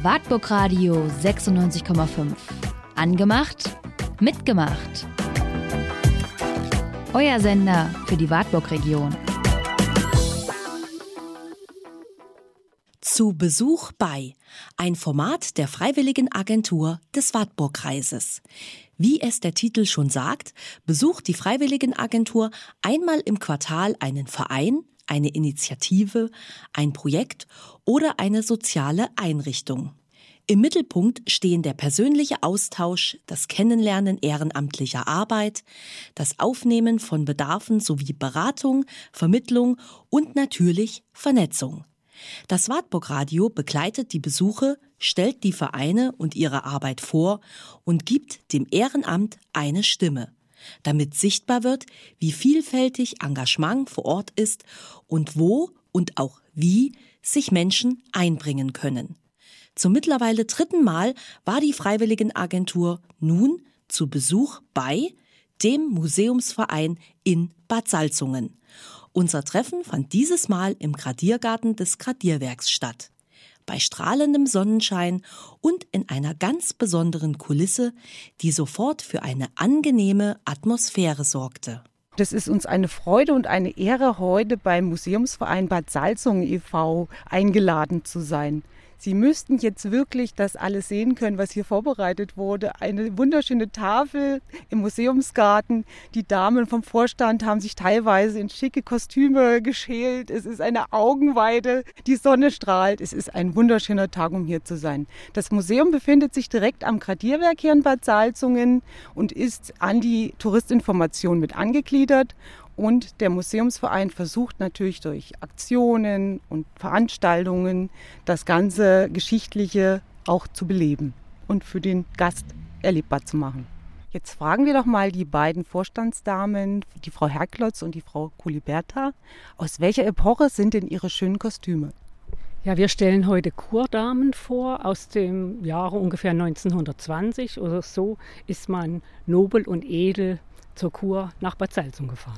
Wartburg Radio 96,5. Angemacht, mitgemacht. Euer Sender für die Wartburg-Region. Zu Besuch bei, ein Format der Freiwilligenagentur des Wartburgkreises. Wie es der Titel schon sagt, besucht die Freiwilligenagentur einmal im Quartal einen Verein, eine Initiative, ein Projekt oder eine soziale Einrichtung. Im Mittelpunkt stehen der persönliche Austausch, das Kennenlernen ehrenamtlicher Arbeit, das Aufnehmen von Bedarfen sowie Beratung, Vermittlung und natürlich Vernetzung. Das Wartburg-Radio begleitet die Besuche, stellt die Vereine und ihre Arbeit vor und gibt dem Ehrenamt eine Stimme, damit sichtbar wird, wie vielfältig Engagement vor Ort ist und wo und auch wie sich Menschen einbringen können. Zum mittlerweile 3. Mal war die Freiwilligenagentur nun zu Besuch bei dem Museumsverein in Bad Salzungen. Unser Treffen fand dieses Mal im Gradiergarten des Gradierwerks statt. Bei strahlendem Sonnenschein und in einer ganz besonderen Kulisse, die sofort für eine angenehme Atmosphäre sorgte. Das ist uns eine Freude und eine Ehre, heute beim Museumsverein Bad Salzungen e.V. eingeladen zu sein. Sie müssten jetzt wirklich das alles sehen können, was hier vorbereitet wurde. Eine wunderschöne Tafel im Museumsgarten. Die Damen vom Vorstand haben sich teilweise in schicke Kostüme geschält. Es ist eine Augenweide, die Sonne strahlt. Es ist ein wunderschöner Tag, um hier zu sein. Das Museum befindet sich direkt am Gradierwerk hier in Bad Salzungen und ist an die Touristinformation mit angegliedert. Und der Museumsverein versucht natürlich durch Aktionen und Veranstaltungen das ganze Geschichtliche auch zu beleben und für den Gast erlebbar zu machen. Jetzt fragen wir doch mal die beiden Vorstandsdamen, die Frau Herklotz und die Frau Kuliberta, aus welcher Epoche sind denn ihre schönen Kostüme? Ja, wir stellen heute Kurdamen vor aus dem Jahre ungefähr 1920 oder so ist man nobel und edel zur Kur nach Bad Salzungen gefahren.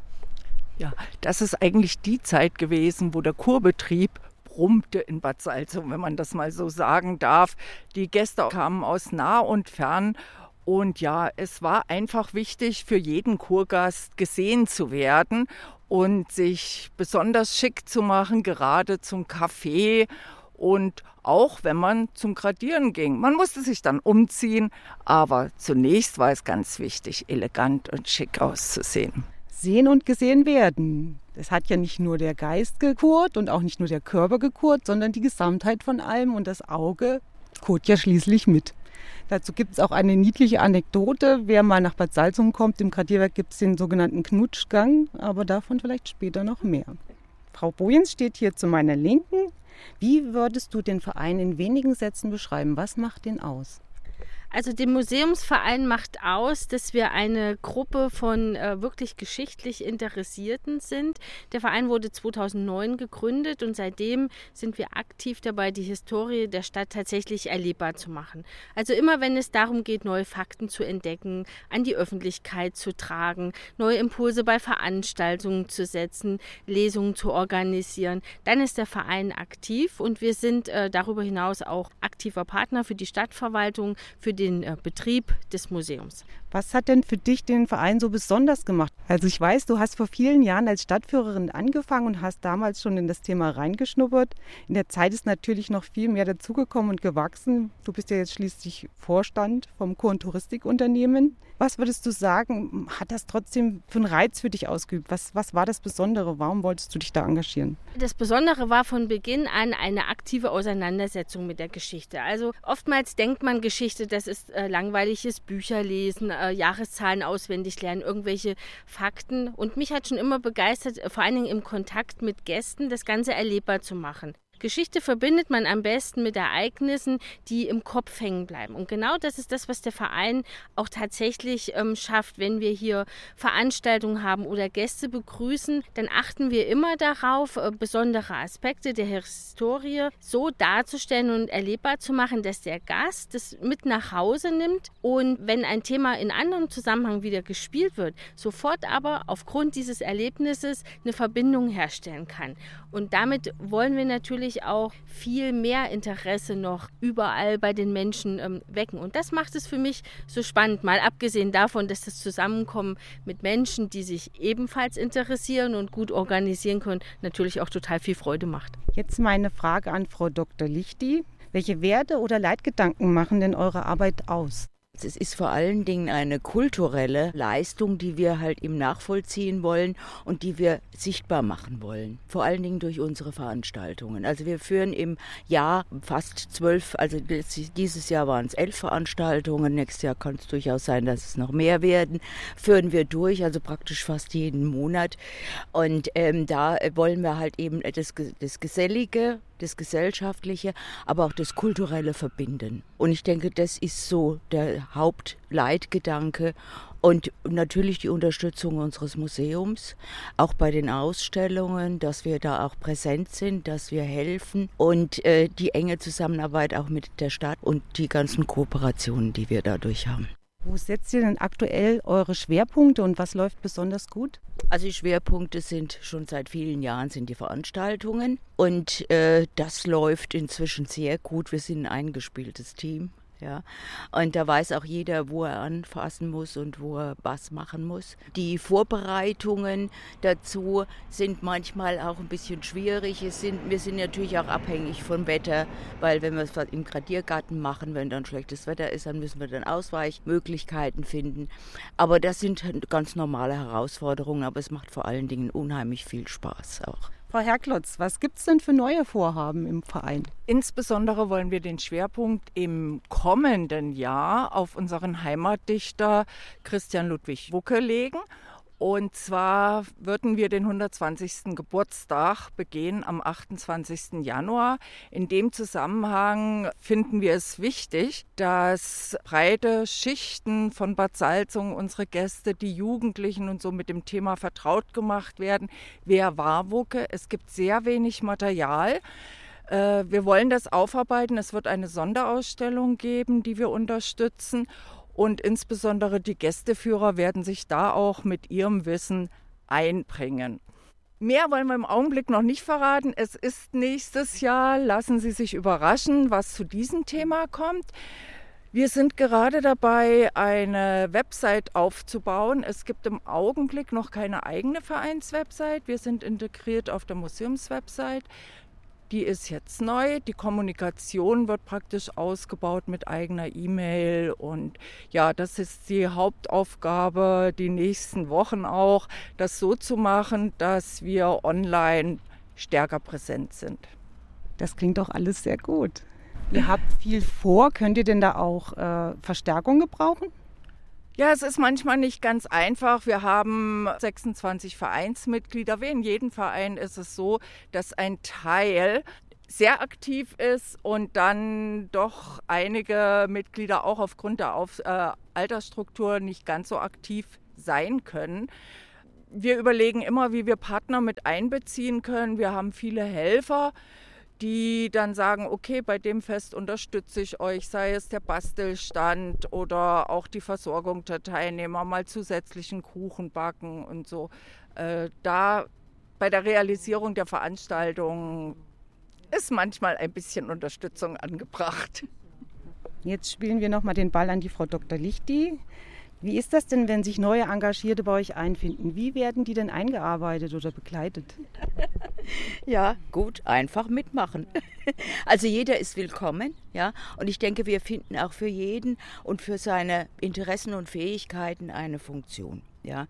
Ja, das ist eigentlich die Zeit gewesen, wo der Kurbetrieb brummte in Bad Salzungen, wenn man das mal so sagen darf. Die Gäste kamen aus nah und fern und ja, es war einfach wichtig für jeden Kurgast gesehen zu werden und sich besonders schick zu machen, gerade zum Kaffee und auch wenn man zum Gradieren ging. Man musste sich dann umziehen, aber zunächst war es ganz wichtig, elegant und schick auszusehen. Sehen und gesehen werden. Es hat ja nicht nur der Geist gekurt und auch nicht nur der Körper gekurt, sondern die Gesamtheit von allem und das Auge kurt ja schließlich mit. Dazu gibt es auch eine niedliche Anekdote. Wer mal nach Bad Salzungen kommt, im Gradierwerk gibt es den sogenannten Knutschgang, aber davon vielleicht später noch mehr. Frau Bojens steht hier zu meiner Linken. Wie würdest du den Verein in wenigen Sätzen beschreiben? Was macht den aus? Also den Museumsverein macht aus, dass wir eine Gruppe von wirklich geschichtlich Interessierten sind. Der Verein wurde 2009 gegründet und seitdem sind wir aktiv dabei, die Historie der Stadt tatsächlich erlebbar zu machen. Also immer wenn es darum geht, neue Fakten zu entdecken, an die Öffentlichkeit zu tragen, neue Impulse bei Veranstaltungen zu setzen, Lesungen zu organisieren, dann ist der Verein aktiv und wir sind darüber hinaus auch aktiver Partner für die Stadtverwaltung, für den Betrieb des Museums. Was hat denn für dich den Verein so besonders gemacht? Also ich weiß, du hast vor vielen Jahren als Stadtführerin angefangen und hast damals schon in das Thema reingeschnuppert. In der Zeit ist natürlich noch viel mehr dazugekommen und gewachsen. Du bist ja jetzt schließlich Vorstand vom Kur- und Touristikunternehmen. Was würdest du sagen, hat das trotzdem für einen Reiz für dich ausgeübt? Was war das Besondere? Warum wolltest du dich da engagieren? Das Besondere war von Beginn an eine aktive Auseinandersetzung mit der Geschichte. Also oftmals denkt man, Geschichte, das ist langweiliges Bücherlesen, Jahreszahlen auswendig lernen, irgendwelche Fakten. Und mich hat schon immer begeistert, vor allen Dingen im Kontakt mit Gästen, das Ganze erlebbar zu machen. Geschichte verbindet man am besten mit Ereignissen, die im Kopf hängen bleiben. Und genau das ist das, was der Verein auch tatsächlich schafft. Wenn wir hier Veranstaltungen haben oder Gäste begrüßen, dann achten wir immer darauf, besondere Aspekte der Historie so darzustellen und erlebbar zu machen, dass der Gast das mit nach Hause nimmt und wenn ein Thema in anderem Zusammenhang wieder gespielt wird, sofort aber aufgrund dieses Erlebnisses eine Verbindung herstellen kann. Und damit wollen wir natürlich natürlich auch viel mehr Interesse noch überall bei den Menschen wecken. Und das macht es für mich so spannend, mal abgesehen davon, dass das Zusammenkommen mit Menschen, die sich ebenfalls interessieren und gut organisieren können, natürlich auch total viel Freude macht. Jetzt meine Frage an Frau Dr. Lichty. Welche Werte oder Leitgedanken machen denn eure Arbeit aus? Es ist vor allen Dingen eine kulturelle Leistung, die wir halt eben nachvollziehen wollen und die wir sichtbar machen wollen. Vor allen Dingen durch unsere Veranstaltungen. Also wir führen im Jahr fast 12, also dieses Jahr waren es 11 Veranstaltungen, nächstes Jahr kann es durchaus sein, dass es noch mehr werden, führen wir durch, also praktisch fast jeden Monat. Und da wollen wir halt eben das Gesellige, das Gesellschaftliche, aber auch das Kulturelle verbinden. Und ich denke, das ist so der Hauptleitgedanke und natürlich die Unterstützung unseres Museums, auch bei den Ausstellungen, dass wir da auch präsent sind, dass wir helfen und die enge Zusammenarbeit auch mit der Stadt und die ganzen Kooperationen, die wir dadurch haben. Wo setzt ihr denn aktuell eure Schwerpunkte und was läuft besonders gut? Also die Schwerpunkte sind schon seit vielen Jahren sind die Veranstaltungen und das läuft inzwischen sehr gut. Wir sind ein eingespieltes Team. Ja, und da weiß auch jeder, wo er anfassen muss und wo er was machen muss. Die Vorbereitungen dazu sind manchmal auch ein bisschen schwierig. Wir sind natürlich auch abhängig vom Wetter, weil wenn wir es im Gradiergarten machen, wenn dann schlechtes Wetter ist, dann müssen wir dann Ausweichmöglichkeiten finden. Aber das sind ganz normale Herausforderungen, aber es macht vor allen Dingen unheimlich viel Spaß auch. Frau Herklotz, was gibt es denn für neue Vorhaben im Verein? Insbesondere wollen wir den Schwerpunkt im kommenden Jahr auf unseren Heimatdichter Christian Ludwig Wucke legen. Und zwar würden wir den 120. Geburtstag begehen am 28. Januar. In dem Zusammenhang finden wir es wichtig, dass breite Schichten von Bad Salzungen, unsere Gäste, die Jugendlichen und so mit dem Thema vertraut gemacht werden. Wer war Wucke? Es gibt sehr wenig Material. Wir wollen das aufarbeiten. Es wird eine Sonderausstellung geben, die wir unterstützen. Und insbesondere die Gästeführer werden sich da auch mit ihrem Wissen einbringen. Mehr wollen wir im Augenblick noch nicht verraten. Es ist nächstes Jahr. Lassen Sie sich überraschen, was zu diesem Thema kommt. Wir sind gerade dabei, eine Website aufzubauen. Es gibt im Augenblick noch keine eigene Vereinswebsite. Wir sind integriert auf der Museumswebsite. Die ist jetzt neu. Die Kommunikation wird praktisch ausgebaut mit eigener E-Mail. Und ja, das ist die Hauptaufgabe, die nächsten Wochen auch, das so zu machen, dass wir online stärker präsent sind. Das klingt doch alles sehr gut. Ihr habt viel vor. Könnt ihr denn da auch Verstärkung gebrauchen? Ja, es ist manchmal nicht ganz einfach. Wir haben 26 Vereinsmitglieder. Wie in jedem Verein ist es so, dass ein Teil sehr aktiv ist und dann doch einige Mitglieder auch aufgrund der Altersstruktur nicht ganz so aktiv sein können. Wir überlegen immer, wie wir Partner mit einbeziehen können. Wir haben viele Helfer, die dann sagen, okay, bei dem Fest unterstütze ich euch, sei es der Bastelstand oder auch die Versorgung der Teilnehmer, mal zusätzlichen Kuchen backen und so. Da bei der Realisierung der Veranstaltung ist manchmal ein bisschen Unterstützung angebracht. Jetzt spielen wir nochmal den Ball an die Frau Dr. Lichty. Wie ist das denn, wenn sich neue Engagierte bei euch einfinden? Wie werden die denn eingearbeitet oder begleitet? Ja, gut, einfach mitmachen. Also jeder ist willkommen, ja. Und ich denke, wir finden auch für jeden und für seine Interessen und Fähigkeiten eine Funktion. Ja,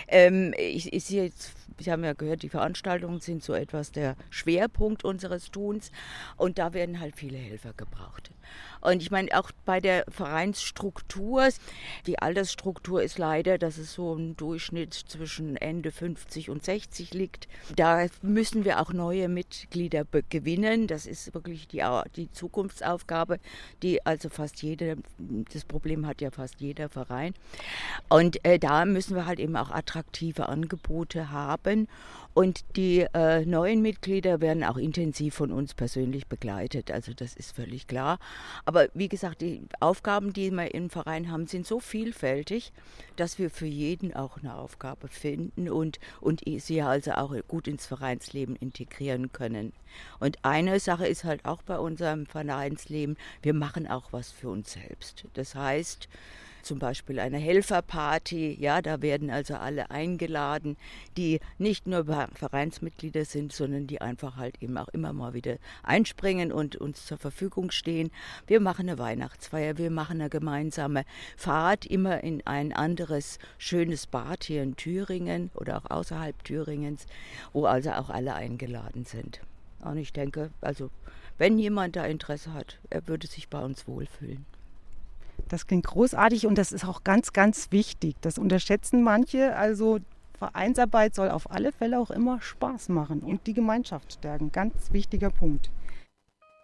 Sie haben ja gehört, die Veranstaltungen sind so etwas der Schwerpunkt unseres Tuns und da werden halt viele Helfer gebraucht. Und ich meine, auch bei der Vereinsstruktur, die Altersstruktur ist leider, dass es so im Durchschnitt zwischen Ende 50 und 60 liegt. Da müssen wir auch neue Mitglieder gewinnen. Das ist wirklich die Zukunftsaufgabe, die also das Problem hat ja fast jeder Verein. Und da müssen wir wir halt eben auch attraktive Angebote haben. Und die neuen Mitglieder werden auch intensiv von uns persönlich begleitet. Also das ist völlig klar. Aber wie gesagt, die Aufgaben, die wir im Verein haben, sind so vielfältig, dass wir für jeden auch eine Aufgabe finden und sie also auch gut ins Vereinsleben integrieren können. Und eine Sache ist halt auch bei unserem Vereinsleben, wir machen auch was für uns selbst. Das heißt, zum Beispiel eine Helferparty, ja, da werden also alle eingeladen, die nicht nur Vereinsmitglieder sind, sondern die einfach halt eben auch immer mal wieder einspringen und uns zur Verfügung stehen. Wir machen eine Weihnachtsfeier, wir machen eine gemeinsame Fahrt, immer in ein anderes schönes Bad hier in Thüringen oder auch außerhalb Thüringens, wo also auch alle eingeladen sind. Und ich denke, also wenn jemand da Interesse hat, er würde sich bei uns wohlfühlen. Das klingt großartig und das ist auch ganz, ganz wichtig. Das unterschätzen manche. Also Vereinsarbeit soll auf alle Fälle auch immer Spaß machen und die Gemeinschaft stärken. Ganz wichtiger Punkt.